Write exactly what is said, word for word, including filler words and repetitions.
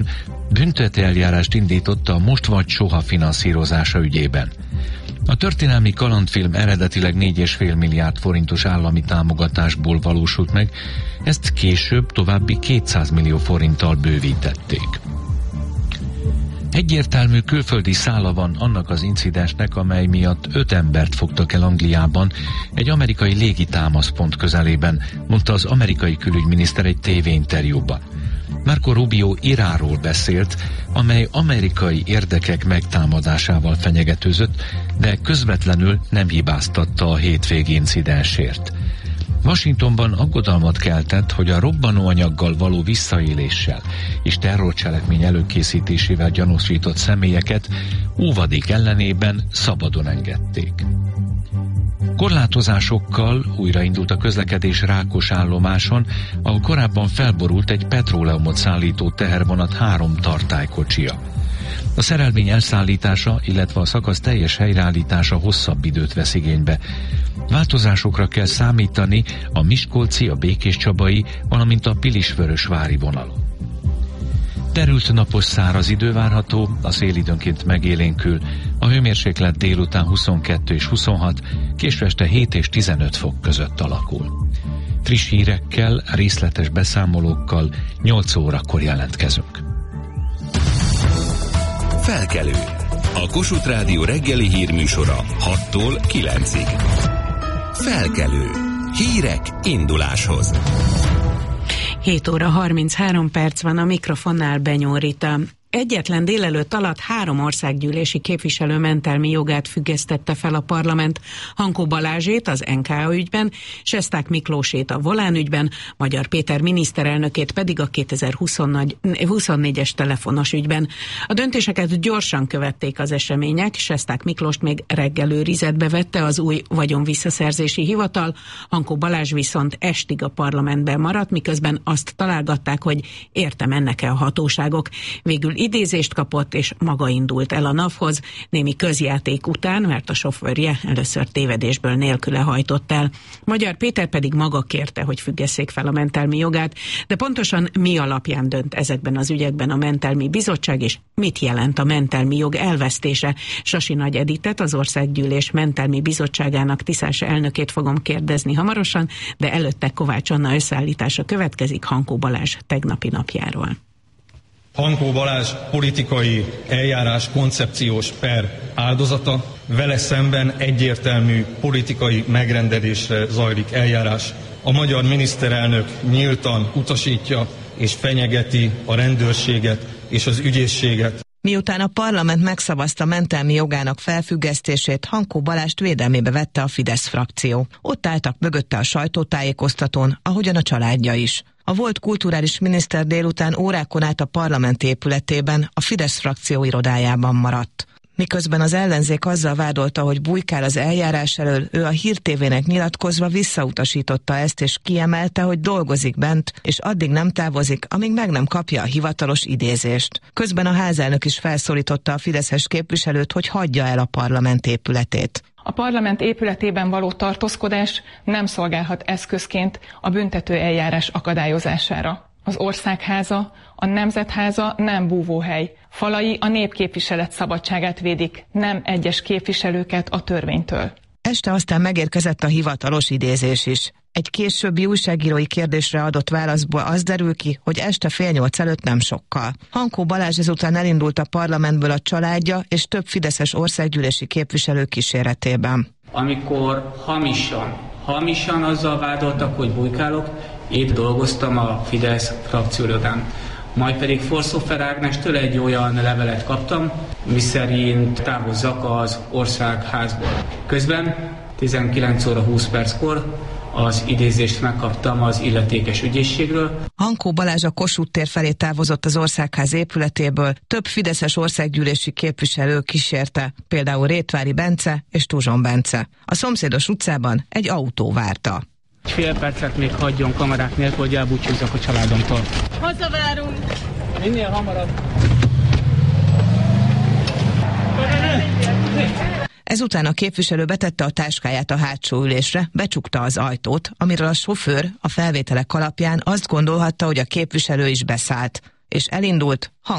büntetőeljárást indította a Most vagy soha finanszírozása ügyében. A történelmi kalandfilm eredetileg négy egész öt milliárd forintos állami támogatásból valósult meg, ezt később további kétszáz millió forinttal bővítették. Egyértelmű külföldi szála van annak az incidensnek, amely miatt öt embert fogtak el Angliában egy amerikai légitámaszpont közelében, mondta az amerikai külügyminiszter egy tévéinterjúban. Marco Rubio Iráról beszélt, amely amerikai érdekek megtámadásával fenyegetőzött, de közvetlenül nem hibáztatta a hétvégi incidensért. Washingtonban aggodalmat keltett, hogy a robbanóanyaggal való visszaéléssel és terrorcselekmény előkészítésével gyanúsított személyeket óvadék ellenében szabadon engedték. Korlátozásokkal újraindult a közlekedés Rákos állomáson, ahol korábban felborult egy petróleumot szállító tehervonat három tartálykocsia. A szerelvény elszállítása, illetve a szakasz teljes helyreállítása hosszabb időt vesz igénybe. Változásokra kell számítani a miskolci, a békéscsabai, valamint a pilisvörösvári vonalon. Derült napos száraz idő várható, a szél időnként megélénkül, a hőmérséklet délután huszonkettő és huszonhat, késő este hét és tizenöt fok között alakul. Friss hírekkel, részletes beszámolókkal nyolc órakor jelentkezünk. Felkelő. A Kossuth Rádió reggeli hírműsora hattól kilencig. Felkelő. Hírek induláshoz. hét óra harminchárom perc van, a mikrofonnál Benyó Rita. Egyetlen délelőtt alatt három országgyűlési képviselő mentelmi jogát függesztette fel a parlament. Hankó Balázsét az en ká á ügyben, Sesták Miklósét a Volán ügyben, Magyar Péter miniszterelnökét pedig a kétezer-huszonnégyes telefonos ügyben. A döntéseket gyorsan követték az események, Sesták Miklóst még reggel őrizetbe vette az új vagyonvisszaszerzési hivatal, Hankó Balázs viszont estig a parlamentben maradt, miközben azt találgatták, hogy érte mennek-e a hatóságok. Végül idézést kapott, és maga indult el a navhoz, némi közjáték után, mert a sofőrje először tévedésből nélküle hajtott el. Magyar Péter pedig maga kérte, hogy függesszék fel a mentelmi jogát, de pontosan mi alapján dönt ezekben az ügyekben a mentelmi bizottság, és mit jelent a mentelmi jog elvesztése? Sasi Nagy Editet, az Országgyűlés mentelmi bizottságának tisztás elnökét fogom kérdezni hamarosan, de előtte Kovács Anna összeállítása következik Hankó Balázs tegnapi napjáról. Hankó Balázs politikai eljárás koncepciós per áldozata, vele szemben egyértelmű politikai megrendelésre zajlik eljárás. A magyar miniszterelnök nyíltan utasítja és fenyegeti a rendőrséget és az ügyészséget. Miután a parlament megszavazta mentelmi jogának felfüggesztését, Hankó Balást védelmébe vette a Fidesz frakció. Ott álltak mögötte a sajtótájékoztatón, ahogyan a családja is. A volt kulturális miniszter délután órákon át a parlament épületében, a Fidesz frakció irodájában maradt. Miközben az ellenzék azzal vádolta, hogy bujkál az eljárás elől, ő a Hír té vének nyilatkozva visszautasította ezt, és kiemelte, hogy dolgozik bent, és addig nem távozik, amíg meg nem kapja a hivatalos idézést. Közben a házelnök is felszólította a fideszes képviselőt, hogy hagyja el a parlament épületét. A parlament épületében való tartózkodás nem szolgálhat eszközként a büntető eljárás akadályozására. Az Országháza, a Nemzetháza nem búvóhely. Falai a népképviselet szabadságát védik, nem egyes képviselőket a törvénytől. Este aztán megérkezett a hivatalos idézés is. Egy későbbi újságírói kérdésre adott válaszból az derül ki, hogy este fél nyolc előtt nem sokkal. Hankó Balázs ezután elindult a parlamentből a családja és több fideszes országgyűlési képviselő kíséretében. Amikor hamisan, hamisan azzal vádoltak, hogy bujkálok, itt dolgoztam a Fidesz frakcióirodán. Majd pedig Forszofer Ágnestől egy olyan levelet kaptam, miszerint távozzak az Országházból. Közben tizenkilenc óra húsz perckor az idézést megkaptam az illetékes ügyészségről. Hankó Balázs a Kossuth tér felé távozott az Országház épületéből, több fideszes országgyűlési képviselő kísérte, például Rétvári Bence és Tuzson Bence. A szomszédos utcában egy autó várta. Egy fél percet még hagyjon kamerák nélkül, hogy elbúcsúzzak a családomtól. Hazavárunk! Minél hamarabb! Ezután a képviselő betette a táskáját a hátsó ülésre, becsukta az ajtót, amiről a sofőr a felvételek alapján azt gondolhatta, hogy a képviselő is beszállt, és elindult